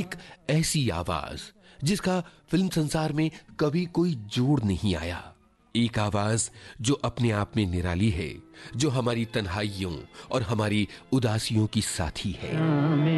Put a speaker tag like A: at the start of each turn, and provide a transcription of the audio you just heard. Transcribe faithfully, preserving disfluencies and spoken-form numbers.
A: एक ऐसी आवाज जिसका फिल्म संसार में कभी कोई जोड़ नहीं आया। एक आवाज जो अपने आप में निराली है, जो हमारी तन्हाइयों और हमारी उदासियों की साथी है।